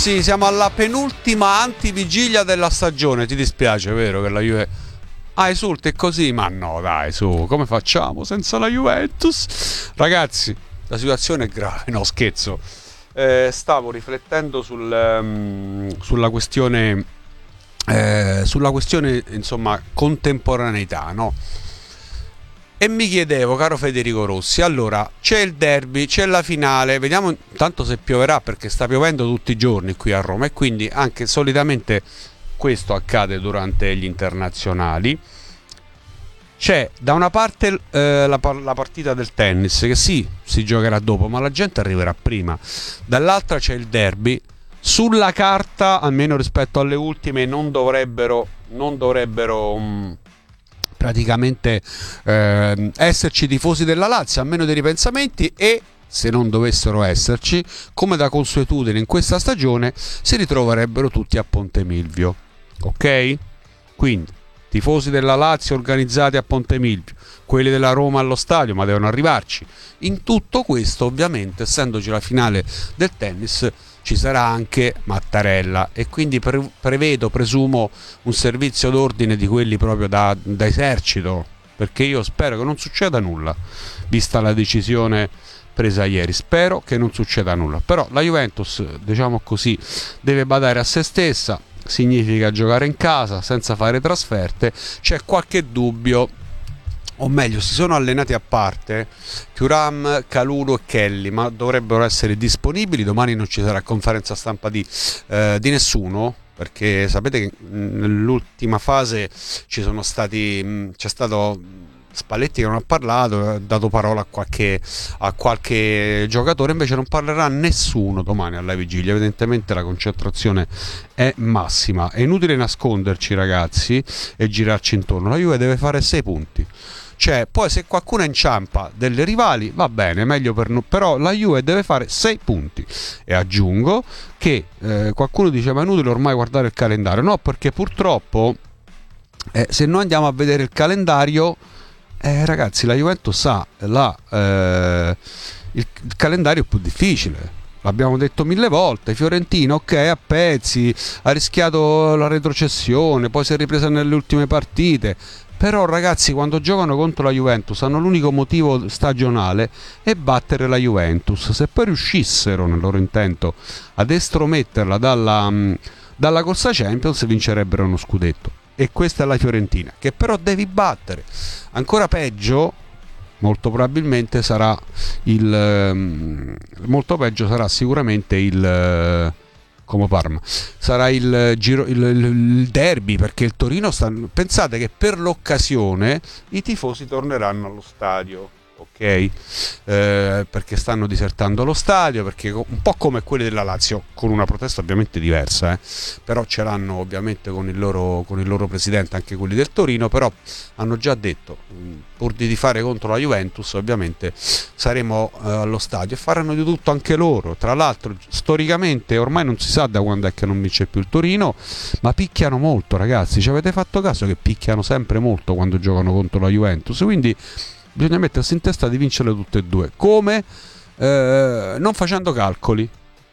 Sì, siamo alla penultima antivigilia della stagione. Ti dispiace, vero, che la Juve esulta così? Ma no, dai, su, come facciamo senza la Juventus? Ragazzi, la situazione è grave, no, scherzo. Stavo riflettendo sulla questione, insomma, contemporaneità, no? E mi chiedevo, caro Federico Rossi, allora c'è il derby, c'è la finale, vediamo tanto se pioverà, perché sta piovendo tutti i giorni qui a Roma, e quindi anche solitamente questo accade durante gli internazionali. C'è da una parte la partita del tennis, che sì, si giocherà dopo, ma la gente arriverà prima. Dall'altra c'è il derby. Sulla carta, almeno rispetto alle ultime, non dovrebbero praticamente esserci tifosi della Lazio, a meno dei ripensamenti, e se non dovessero esserci, come da consuetudine in questa stagione, si ritroverebbero tutti a Ponte Milvio. Ok? Quindi tifosi della Lazio organizzati a Ponte Milvio, quelli della Roma allo stadio, ma devono arrivarci. In tutto questo, ovviamente, essendoci la finale del tennis, ci sarà anche Mattarella, e quindi presumo un servizio d'ordine di quelli proprio da esercito, perché io spero che non succeda nulla, vista la decisione presa ieri. Spero che non succeda nulla, però la Juventus, diciamo così, deve badare a se stessa. Significa giocare in casa senza fare trasferte. C'è qualche dubbio, o meglio, si sono allenati a parte Thuram, Kalulu e Kelly, ma dovrebbero essere disponibili. Domani non ci sarà conferenza stampa di nessuno, perché sapete che nell'ultima fase c'è stato Spalletti che non ha parlato, ha dato parola a qualche giocatore, invece non parlerà nessuno domani alla vigilia. Evidentemente la concentrazione è massima. È inutile nasconderci, ragazzi, e girarci intorno. La Juve deve fare 6 punti. Cioè, poi se qualcuno inciampa delle rivali va bene, meglio per noi, però la Juve deve fare 6 punti. E aggiungo che qualcuno dice: ma è inutile ormai guardare il calendario. No, perché purtroppo se noi andiamo a vedere il calendario, ragazzi, la Juventus ha il calendario più difficile. L'abbiamo detto 1000 volte. Fiorentina, ok, a pezzi, ha rischiato la retrocessione, poi si è ripresa nelle ultime partite. Però, ragazzi, quando giocano contro la Juventus hanno l'unico motivo stagionale è battere la Juventus. Se poi riuscissero nel loro intento ad estrometterla dalla corsa Champions, vincerebbero uno scudetto. E questa è la Fiorentina, che però devi battere. Ancora peggio, molto probabilmente sarà sicuramente il come Parma, sarà il derby, perché il Torino pensate che per l'occasione i tifosi torneranno allo stadio, ok? Perché stanno disertando lo stadio, perché un po' come quelli della Lazio, con una protesta ovviamente diversa, però ce l'hanno ovviamente con il loro presidente anche quelli del Torino. Però hanno già detto, pur di fare contro la Juventus, ovviamente saremo allo stadio, e faranno di tutto anche loro. Tra l'altro, storicamente, ormai non si sa da quando è che non vince più il Torino, ma picchiano molto, ragazzi. Ci avete fatto caso che picchiano sempre molto quando giocano contro la Juventus? Quindi bisogna mettersi in testa di vincerle tutte e due. Come? Non facendo calcoli,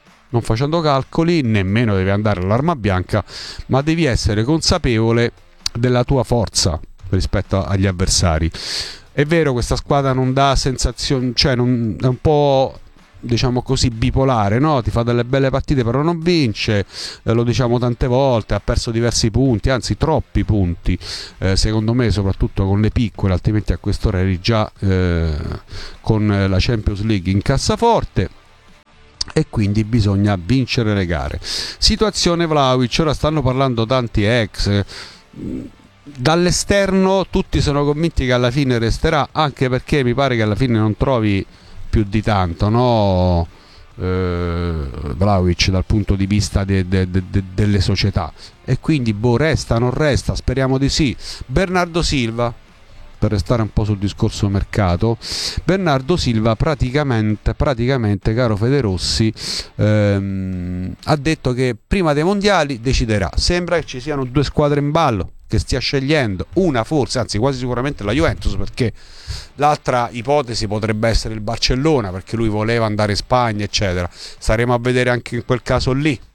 nemmeno devi andare all'arma bianca, ma devi essere consapevole della tua forza rispetto agli avversari. È vero, questa squadra non dà sensazioni, cioè è un po', diciamo così, bipolare, no? Ti fa delle belle partite però non vince, lo diciamo tante volte, ha perso diversi punti, anzi troppi punti, secondo me, soprattutto con le piccole, altrimenti a quest'ora eri già con la Champions League in cassaforte. E quindi bisogna vincere le gare. Situazione Vlahovic, ora stanno parlando tanti ex. Dall'esterno tutti sono convinti che alla fine resterà, anche perché mi pare che alla fine non trovi più di tanto, no? Vlahovic dal punto di vista delle società, e quindi resta, non resta, speriamo di sì. Bernardo Silva, per restare un po' sul discorso mercato, Bernardo Silva praticamente, caro Federossi, ha detto che prima dei mondiali deciderà. Sembra che ci siano 2 squadre in ballo, che stia scegliendo una, forse, anzi quasi sicuramente la Juventus, perché l'altra ipotesi potrebbe essere il Barcellona, perché lui voleva andare in Spagna, eccetera. Staremo a vedere anche in quel caso lì.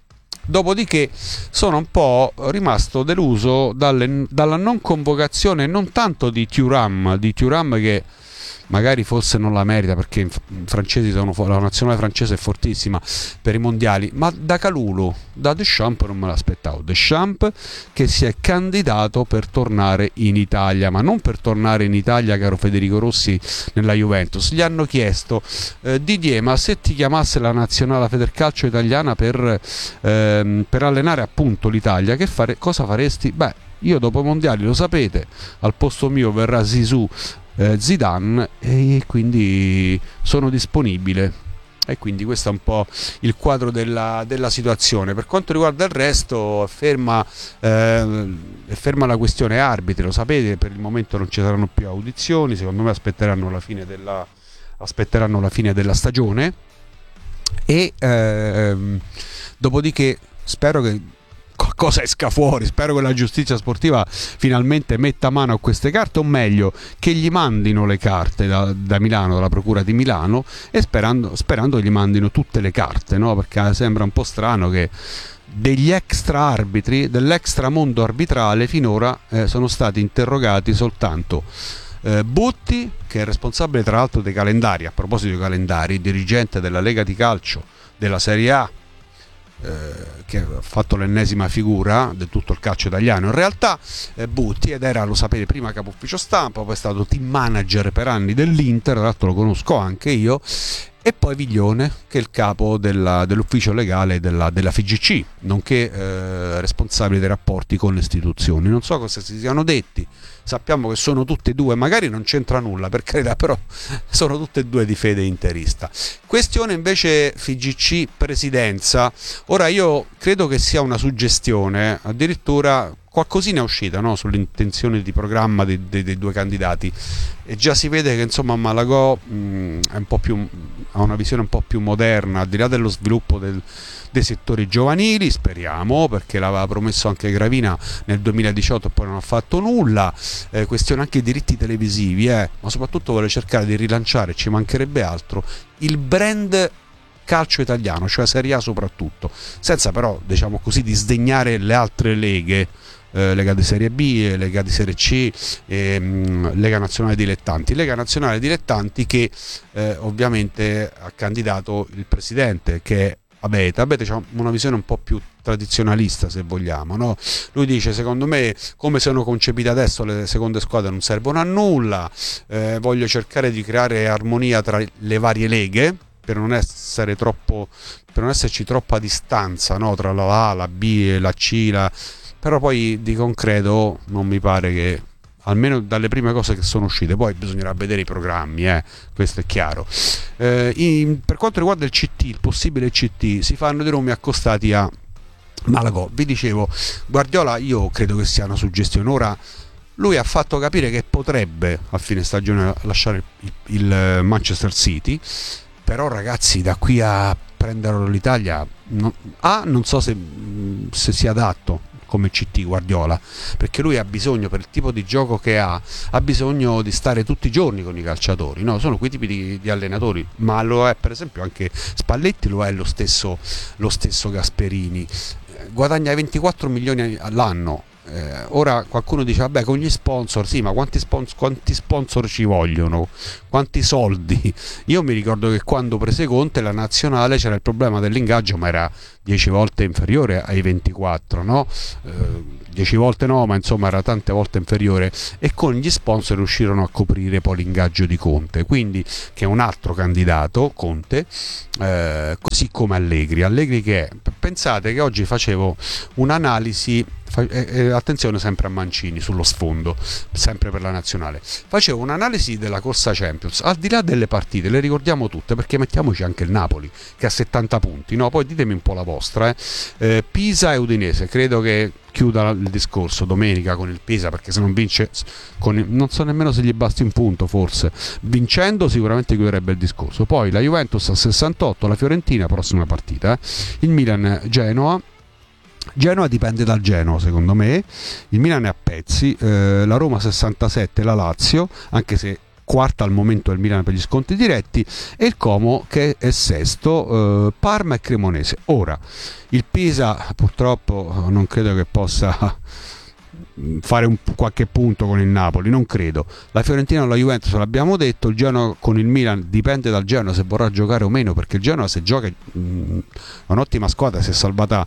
Dopodiché sono un po' rimasto deluso dalla non convocazione non tanto di Thuram che magari forse non la merita perché i francesi la nazionale francese è fortissima per i mondiali, ma da Calulu, da Deschamps non me l'aspettavo. Deschamps che si è candidato per tornare in Italia, ma non per tornare in Italia, caro Federico Rossi, nella Juventus. Gli hanno chiesto Didier, ma se ti chiamasse la nazionale Federcalcio italiana per allenare appunto l'Italia, cosa faresti? Beh, io dopo i mondiali, lo sapete, al posto mio verrà Zizou, Zidane, e quindi sono disponibile. E quindi questo è un po' il quadro della situazione. Per quanto riguarda il resto, è ferma la questione arbitri, lo sapete, per il momento non ci saranno più audizioni, secondo me aspetteranno la fine della stagione e dopodiché spero che qualcosa esca fuori, spero che la giustizia sportiva finalmente metta mano a queste carte, o meglio che gli mandino le carte da Milano, dalla procura di Milano, e sperando che gli mandino tutte le carte, no? Perché sembra un po' strano che degli extra arbitri, dell'extra mondo arbitrale, finora sono stati interrogati soltanto Butti, che è responsabile tra l'altro dei calendari, a proposito dei calendari, dirigente della Lega di Calcio della Serie A, che ha fatto l'ennesima figura di tutto il calcio italiano. In realtà Butti, ed era, lo sapete, prima capo ufficio stampa, poi è stato team manager per anni dell'Inter, tra l'altro lo conosco anche io, e poi Viglione, che è il capo dell'ufficio legale della FIGC, nonché responsabile dei rapporti con le istituzioni. Non so cosa si siano detti, sappiamo che sono tutti e due, magari non c'entra nulla per carità, però sono tutte e due di fede interista. Questione invece FIGC presidenza. Ora io credo che sia una suggestione, addirittura qualcosina è uscita, no? Sull'intenzione di programma dei due candidati, e già si vede che insomma Malagò ha una visione un po' più moderna, al di là dello sviluppo dei settori giovanili, speriamo, perché l'aveva promesso anche Gravina nel 2018 e poi non ha fatto nulla. Questione anche dei diritti televisivi, ma soprattutto vuole cercare di rilanciare, ci mancherebbe altro, il brand calcio italiano, cioè Serie A soprattutto, senza però, diciamo così, disdegnare le altre leghe, Lega di Serie B, Lega di Serie C, Lega Nazionale Dilettanti. Lega Nazionale Dilettanti che ovviamente ha candidato il presidente, che è Abete ha una visione un po' più tradizionalista, se vogliamo, no? Lui dice: secondo me, come sono concepite adesso le seconde squadre non servono a nulla, voglio cercare di creare armonia tra le varie leghe per non esserci troppa distanza, no? Tra la A, la B, la C, però poi di concreto non mi pare che, almeno dalle prime cose che sono uscite, poi bisognerà vedere i programmi, questo è chiaro. Per quanto riguarda il CT, il possibile CT, si fanno dei nomi accostati a Malagò. Vi dicevo, Guardiola io credo che sia una suggestione. Ora lui ha fatto capire che potrebbe a fine stagione lasciare il Manchester City, però ragazzi, da qui a prenderlo l'Italia, non so se sia adatto come CT Guardiola, perché lui ha bisogno, per il tipo di gioco che ha bisogno di stare tutti i giorni con i calciatori, no? Sono quei tipi di allenatori, ma lo è per esempio anche Spalletti, lo è lo stesso Gasperini, guadagna 24 milioni all'anno. Ora qualcuno dice: vabbè, con gli sponsor, sì, ma quanti sponsor ci vogliono? Quanti soldi? Io mi ricordo che quando prese Conte la nazionale c'era il problema dell'ingaggio, ma era 10 volte inferiore ai 24, no? 10 volte no, ma insomma era tante volte inferiore, e con gli sponsor riuscirono a coprire poi l'ingaggio di Conte, quindi che è un altro candidato, Conte, così come Allegri che pensate che oggi facevo un'analisi, attenzione sempre a Mancini sullo sfondo, sempre per la nazionale, facevo un'analisi della corsa Champions, al di là delle partite, le ricordiamo tutte, perché mettiamoci anche il Napoli che ha 70 punti, no? Poi ditemi un po' la vostra, Pisa e Udinese, credo che chiuda il discorso domenica con il Pisa, perché se non vince non so nemmeno se gli basti un punto, forse vincendo sicuramente chiuderebbe il discorso. Poi la Juventus a 68, la Fiorentina prossima partita, il Milan Genoa dipende dal Genoa secondo me, il Milan è a pezzi, la Roma 67, la Lazio, anche se quarta al momento del Milan per gli scontri diretti, e il Como che è sesto, Parma e Cremonese. Ora il Pisa purtroppo non credo che possa fare qualche punto con il Napoli, non credo. La Fiorentina o la Juventus l'abbiamo detto, il Genoa con il Milan dipende dal Genoa se vorrà giocare o meno, perché il Genoa se gioca è un'ottima squadra, si è salvata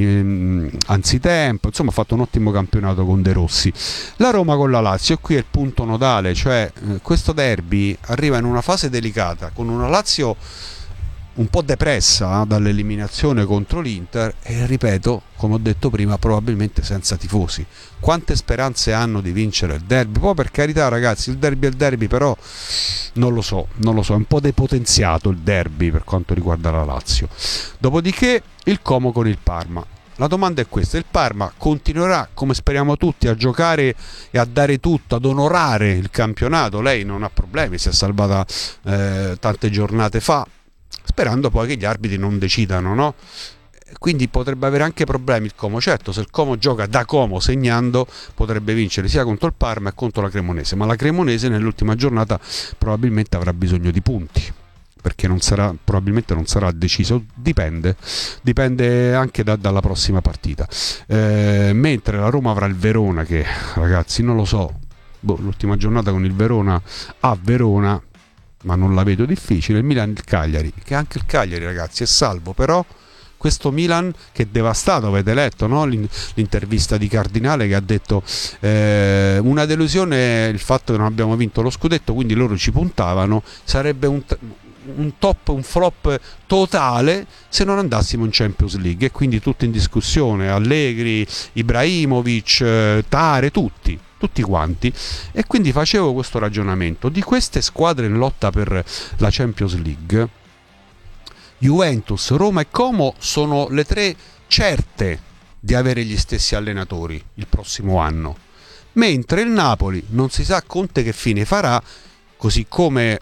anzitempo, insomma ha fatto un ottimo campionato con De Rossi. La Roma con la Lazio, e qui è il punto nodale, cioè questo derby arriva in una fase delicata con una Lazio un po' depressa dall'eliminazione contro l'Inter e, ripeto, come ho detto prima, probabilmente senza tifosi. Quante speranze hanno di vincere il derby? Poi, per carità, ragazzi, il derby è il derby, però non lo so, è un po' depotenziato il derby per quanto riguarda la Lazio. Dopodiché il Como con il Parma. La domanda è questa: il Parma continuerà, come speriamo tutti, a giocare e a dare tutto, ad onorare il campionato? Lei non ha problemi, si è salvata tante giornate fa, sperando poi che gli arbitri non decidano, no? Quindi potrebbe avere anche problemi il Como. Certo, se il Como gioca da Como segnando, potrebbe vincere sia contro il Parma e contro la Cremonese, ma la Cremonese nell'ultima giornata probabilmente avrà bisogno di punti, perché probabilmente non sarà deciso, dipende anche dalla prossima partita. Mentre la Roma avrà il Verona, che, ragazzi, non lo so, l'ultima giornata con il Verona a Verona, ma non la vedo difficile. Il Milan, il Cagliari, che anche il Cagliari, ragazzi, è salvo, però questo Milan che è devastato, avete letto, no? L'intervista di Cardinale che ha detto una delusione il fatto che non abbiamo vinto lo scudetto, quindi loro ci puntavano, sarebbe un flop totale se non andassimo in Champions League, e quindi tutto in discussione, Allegri, Ibrahimovic, Tare, tutti quanti. E quindi facevo questo ragionamento: di queste squadre in lotta per la Champions League, Juventus, Roma e Como sono le tre certe di avere gli stessi allenatori il prossimo anno, mentre il Napoli non si sa Conte che fine farà, così come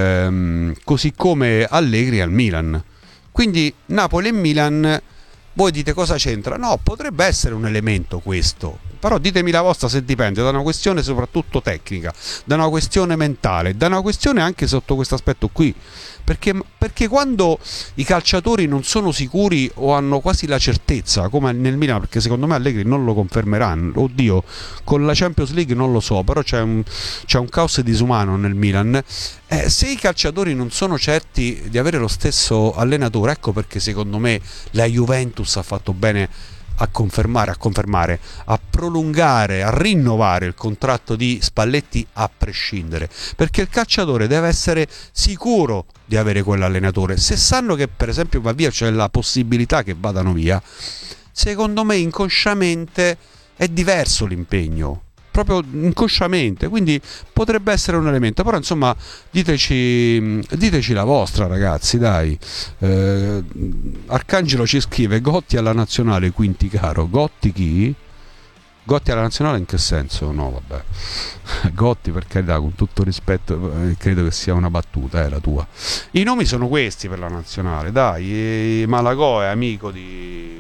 Allegri al Milan. Quindi Napoli e Milan, voi dite cosa c'entra? No, potrebbe essere un elemento questo, però ditemi la vostra se dipende da una questione soprattutto tecnica, da una questione mentale, da una questione anche sotto questo aspetto qui, perché quando i calciatori non sono sicuri o hanno quasi la certezza, come nel Milan, perché secondo me Allegri non lo confermeranno, oddio, con la Champions League non lo so, però c'è un caos disumano nel Milan. Se i calciatori non sono certi di avere lo stesso allenatore, ecco perché secondo me la Juventus ha fatto bene a confermare, a prolungare, a rinnovare il contratto di Spalletti a prescindere, perché il calciatore deve essere sicuro di avere quell'allenatore. Se sanno che per esempio va via, c'è la possibilità che vadano via, secondo me inconsciamente è diverso l'impegno, proprio inconsciamente, quindi potrebbe essere un elemento. Però insomma diteci la vostra, ragazzi, dai. Arcangelo ci scrive: Gotti alla nazionale, Quinti caro. Gotti chi? Gotti alla nazionale in che senso? No, vabbè, Gotti, per carità, con tutto rispetto, credo che sia una battuta, la tua. I nomi sono questi per la nazionale, dai. Malagò è amico di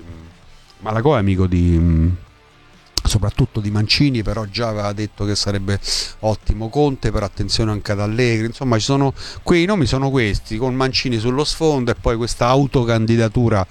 soprattutto di Mancini, però già aveva detto che sarebbe ottimo Conte, per attenzione anche ad Allegri. Insomma, quei nomi sono questi, con Mancini sullo sfondo, e poi questa autocandidatura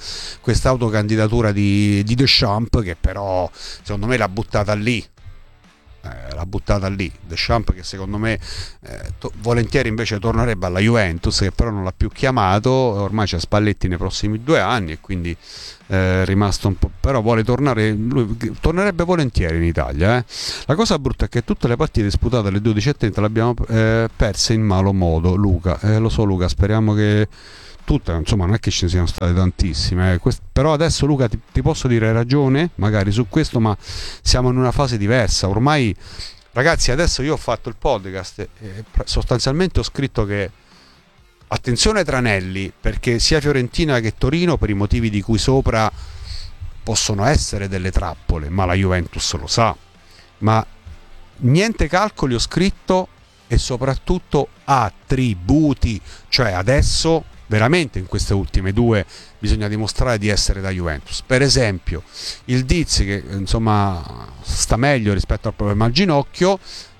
di Deschamps, che però secondo me l'ha buttata lì. Deschamps, che secondo me volentieri invece tornerebbe alla Juventus, che però non l'ha più chiamato, ormai c'è Spalletti nei prossimi 2 anni e quindi è rimasto un po', però vuole tornare, lui tornerebbe volentieri in Italia. La cosa brutta è che tutte le partite disputate alle 12:30 le abbiamo perse in malo modo, Luca. Lo so, Luca, speriamo che tutte, insomma, non è che ce ne siano state tantissime, però adesso, Luca, ti posso dire ragione magari su questo, ma siamo in una fase diversa ormai, ragazzi. Adesso io ho fatto il podcast e sostanzialmente ho scritto che attenzione Tranelli, perché sia Fiorentina che Torino, per i motivi di cui sopra, possono essere delle trappole, ma la Juventus lo sa. Ma niente calcoli ho scritto, e soprattutto attributi, cioè adesso veramente in queste ultime 2 bisogna dimostrare di essere da Juventus. Per esempio il Diz, che insomma sta meglio rispetto al problema al ginocchio,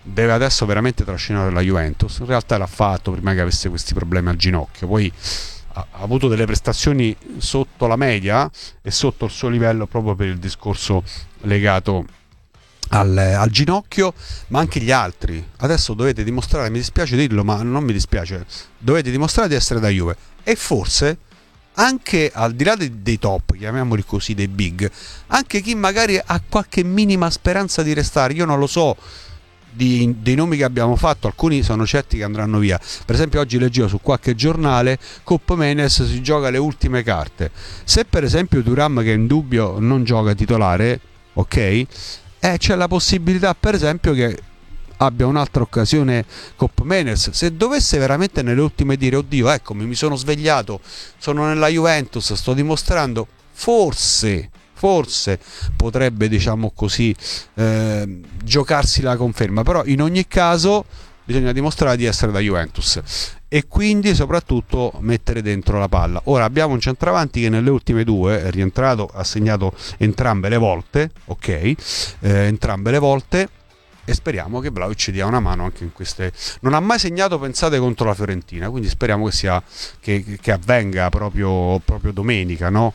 deve adesso veramente trascinare la Juventus. In realtà l'ha fatto prima che avesse questi problemi al ginocchio, poi ha avuto delle prestazioni sotto la media e sotto il suo livello proprio per il discorso legato al ginocchio, ma anche gli altri. Adesso dovete dimostrare, mi dispiace dirlo, ma non mi dispiace, dovete dimostrare di essere da Juve, e forse anche al di là dei top, chiamiamoli così, dei big, anche chi magari ha qualche minima speranza di restare. Io non lo so, dei nomi che abbiamo fatto, alcuni sono certi che andranno via. Per esempio oggi leggevo su qualche giornale Cop Menes si gioca le ultime carte. Se per esempio Thuram, che è in dubbio, non gioca titolare, ok, c'è la possibilità per esempio che abbia un'altra occasione Cop Menes, se dovesse veramente nelle ultime dire oddio, eccomi, mi sono svegliato, sono nella Juventus, sto dimostrando, forse potrebbe, diciamo così, giocarsi la conferma. Però in ogni caso bisogna dimostrare di essere da Juventus e quindi soprattutto mettere dentro la palla. Ora abbiamo un centravanti che nelle ultime due è rientrato, ha segnato entrambe le volte, ok, entrambe le volte, e speriamo che Vlahovic ci dia una mano anche in queste. Non ha mai segnato, pensate, contro la Fiorentina, quindi speriamo che avvenga proprio domenica, no?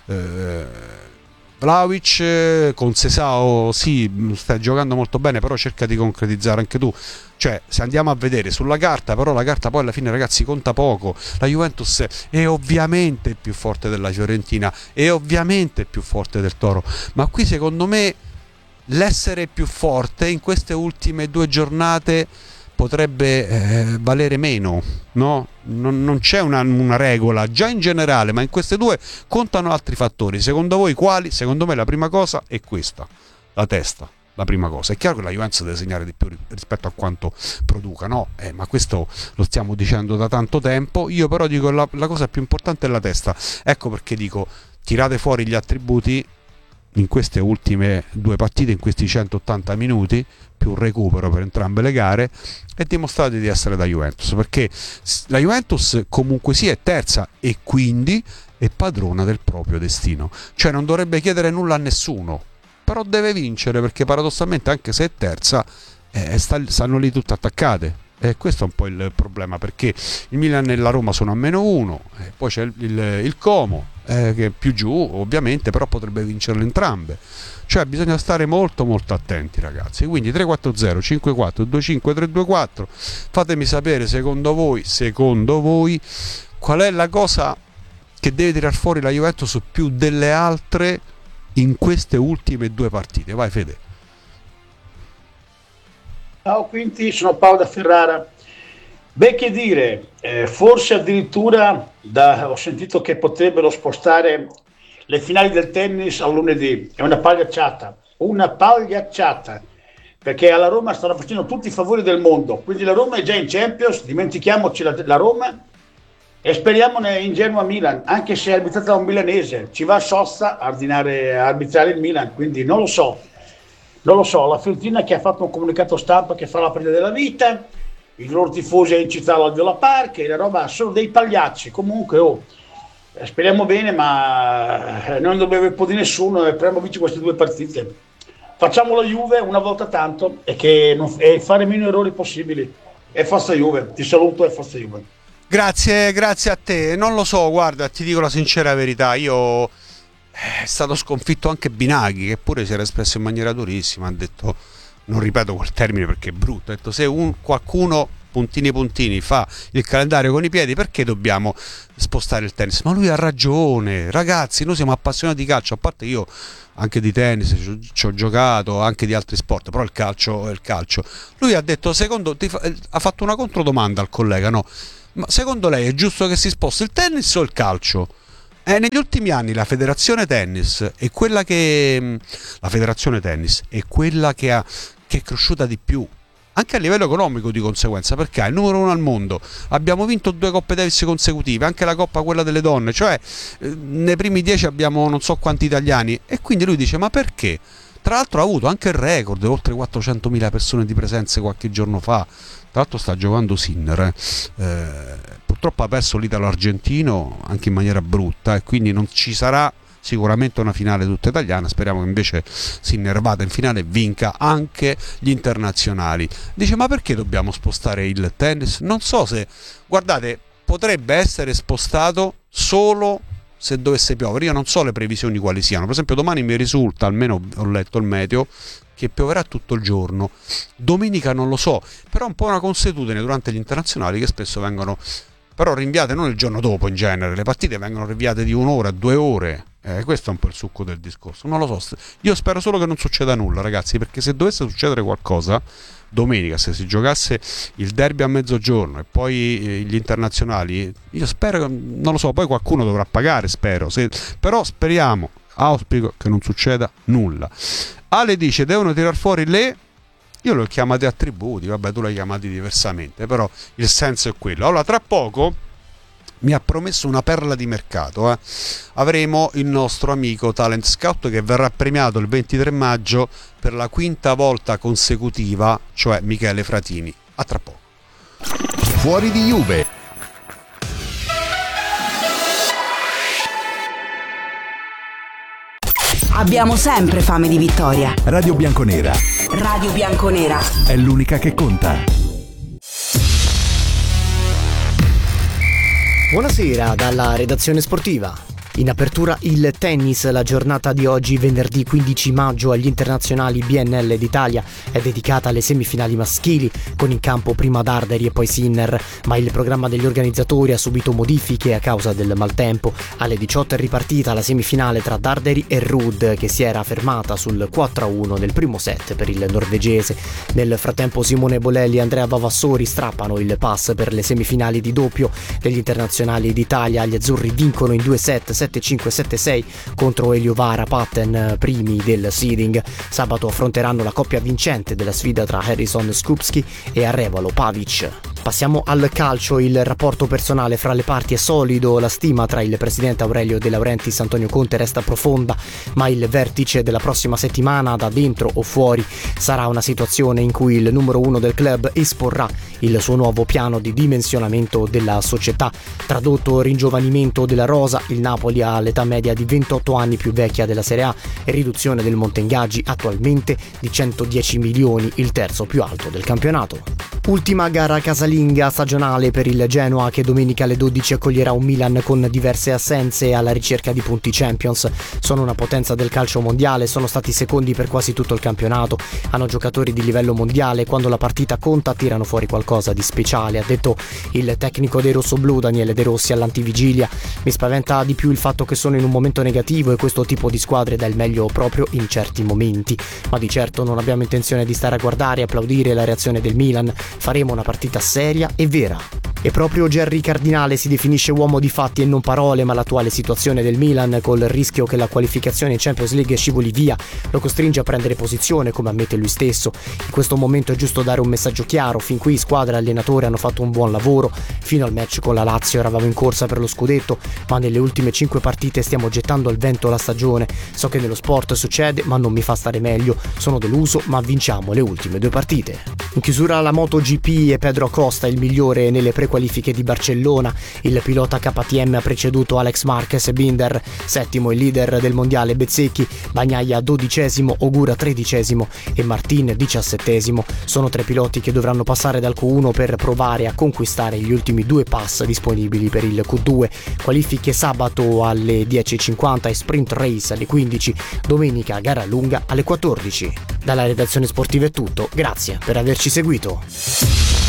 Vlahovic con Sesao sì, stai giocando molto bene, però cerca di concretizzare anche tu. Cioè, se andiamo a vedere sulla carta, però la carta poi alla fine, ragazzi, conta poco. La Juventus è ovviamente più forte della Fiorentina, è ovviamente più forte del Toro, ma qui secondo me l'essere più forte in queste ultime due giornate potrebbe valere meno, no? Non c'è una regola già in generale, ma in queste due contano altri fattori. Secondo voi quali? Secondo me la prima cosa è questa, la testa. La prima cosa, è chiaro che la Juventus deve segnare di più rispetto a quanto produca, no? Ma questo lo stiamo dicendo da tanto tempo. Io però dico la cosa più importante è la testa. Ecco perché dico, tirate fuori gli attributi in queste ultime due partite, in questi 180 minuti, più recupero per entrambe le gare, e dimostrate di essere da Juventus, perché la Juventus comunque sia è terza e quindi è padrona del proprio destino, cioè non dovrebbe chiedere nulla a nessuno, però deve vincere, perché paradossalmente anche se è terza stanno lì tutte attaccate. E questo è un po' il problema, perché il Milan e la Roma sono a -1, poi c'è il Como che è più giù ovviamente, però potrebbe vincerle entrambe. Cioè bisogna stare molto molto attenti, ragazzi. Quindi 340 54 25 324, fatemi sapere secondo voi qual è la cosa che deve tirar fuori la Juventus più delle altre in queste ultime due partite. Vai Fede. Ciao Quinti, sono Paolo da Ferrara. Beh, che dire, forse addirittura ho sentito che potrebbero spostare le finali del tennis a lunedì. È una pagliacciata, perché alla Roma stanno facendo tutti i favori del mondo, quindi la Roma è già in Champions, dimentichiamoci la Roma e speriamo in Genoa Milan, anche se è arbitrata da un milanese, ci va Sosta a arbitrare il Milan, quindi non lo so, la Fiorentina che ha fatto un comunicato stampa che fa la partita della vita, i loro tifosi in città al Viola Park e la roba, sono dei pagliacci. Comunque speriamo bene, ma non dobbiamo un po' di nessuno e speriamo vincere queste due partite. Facciamo la Juve una volta tanto e fare meno errori possibili. E forza Juve, ti saluto e forza Juve. Grazie a te. Non lo so, guarda, ti dico la sincera verità, io è stato sconfitto anche Binaghi, che pure si era espresso in maniera durissima, ha detto, non ripeto quel termine perché è brutto, ha detto se qualcuno puntini fa il calendario con i piedi, perché dobbiamo spostare il tennis? Ma lui ha ragione, ragazzi, noi siamo appassionati di calcio, a parte io anche di tennis ci ho giocato, anche di altri sport, però il calcio è il calcio. Lui ha detto, ha fatto una controdomanda al collega, no? Ma secondo lei è giusto che si sposti il tennis o il calcio? Negli ultimi anni la federazione tennis è quella che è cresciuta di più, anche a livello economico di conseguenza, perché è il numero 1 al mondo, abbiamo vinto 2 Coppe Davis consecutive, anche la Coppa quella delle donne, cioè nei primi 10 abbiamo non so quanti italiani, e quindi lui dice ma perché? Tra l'altro ha avuto anche il record, oltre 400.000 persone di presenze qualche giorno fa. Tra l'altro sta giocando Sinner, purtroppo ha perso l'italo-argentino anche in maniera brutta, e quindi non ci sarà sicuramente una finale tutta italiana, speriamo che invece si innervata in finale e vinca anche gli internazionali. Dice, ma perché dobbiamo spostare il tennis? Non so se, guardate, potrebbe essere spostato solo se dovesse piovere. Io non so le previsioni quali siano, per esempio domani mi risulta, almeno ho letto il meteo, che pioverà tutto il giorno. Domenica non lo so, però è un po' una consuetudine durante gli internazionali che spesso vengono però rinviate non il giorno dopo. In genere le partite vengono rinviate di 1 ora, 2 ore. Questo è un po' il succo del discorso. Non lo so, io spero solo che non succeda nulla, ragazzi, perché se dovesse succedere qualcosa domenica, se si giocasse il derby a mezzogiorno e poi gli internazionali, io spero, non lo so, poi qualcuno dovrà pagare, spero, però speriamo, auspico che non succeda nulla. Ale dice, devono tirar fuori io li ho chiamati attributi, vabbè, tu li hai chiamati diversamente, però il senso è quello. Allora, tra poco mi ha promesso una perla di mercato. Avremo il nostro amico Talent Scout che verrà premiato il 23 maggio per la 5ª volta consecutiva, cioè Michele Fratini. A tra poco. Fuori di Juve. Abbiamo sempre fame di vittoria. Radio Bianconera. Radio Bianconera. È l'unica che conta. Buonasera dalla redazione sportiva. In apertura il tennis, la giornata di oggi, venerdì 15 maggio, agli internazionali BNL d'Italia è dedicata alle semifinali maschili, con in campo prima Darderi e poi Sinner, ma il programma degli organizzatori ha subito modifiche a causa del maltempo. Alle 18 è ripartita la semifinale tra Darderi e Ruud, che si era fermata sul 4-1 del primo set per il norvegese. Nel frattempo Simone Bolelli e Andrea Vavassori strappano il pass per le semifinali di doppio degli internazionali d'Italia. Gli azzurri vincono in 2 set, 7-5, 7-6 contro Eliovara Patten, primi del seeding. Sabato affronteranno la coppia vincente della sfida tra Harrison Skupski e Arevalo Pavic. Passiamo al calcio. Il rapporto personale fra le parti è solido, la stima tra il presidente Aurelio De Laurentiis e Antonio Conte resta profonda, ma il vertice della prossima settimana, da dentro o fuori, sarà una situazione in cui il numero 1 del club esporrà il suo nuovo piano di dimensionamento della società. Tradotto: ringiovanimento della rosa, il Napoli ha l'età media di 28 anni più vecchia della Serie A e riduzione del monte ingaggi attualmente di 110 milioni, il terzo più alto del campionato. Ultima gara casalinga stagionale per il Genoa, che domenica alle 12 accoglierà un Milan con diverse assenze alla ricerca di punti Champions. Sono una potenza del calcio mondiale, sono stati secondi per quasi tutto il campionato, hanno giocatori di livello mondiale, quando la partita conta tirano fuori qualcosa di speciale, ha detto il tecnico dei rossoblù Daniele De Rossi all'antivigilia. Mi spaventa di più il fatto che sono in un momento negativo e questo tipo di squadre dà il meglio proprio in certi momenti, ma di certo non abbiamo intenzione di stare a guardare e applaudire la reazione del Milan. Faremo una partita seria e vera. E proprio Gerry Cardinale si definisce uomo di fatti e non parole, ma l'attuale situazione del Milan, col rischio che la qualificazione in Champions League scivoli via, lo costringe a prendere posizione, come ammette lui stesso. In questo momento è giusto dare un messaggio chiaro: fin qui squadra e allenatore hanno fatto un buon lavoro. Fino al match con la Lazio eravamo in corsa per lo scudetto, ma nelle ultime 5 partite stiamo gettando al vento la stagione. So che nello sport succede, ma non mi fa stare meglio. Sono deluso, ma vinciamo le ultime 2 partite. In chiusura la MotoGP è Pedro Acosta il migliore nelle prequalifiche di Barcellona. Il pilota KTM ha preceduto Alex Marquez e Binder, settimo il leader del mondiale Bezzecchi, Bagnaia 12°, Ogura 13° e Martin 17°. Sono 3 piloti che dovranno passare dal Q1 per provare a conquistare gli ultimi 2 pass disponibili per il Q2. Qualifiche sabato alle 10:50 e sprint race alle 15, domenica gara lunga alle 14. Dalla redazione sportiva è tutto, grazie per averci seguito.